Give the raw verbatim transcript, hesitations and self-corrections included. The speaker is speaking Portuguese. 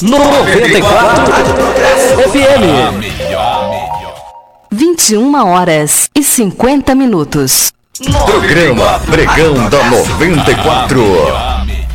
noventa e quatro F M. vinte e uma horas e cinquenta minutos. Programa Pregão da noventa e quatro.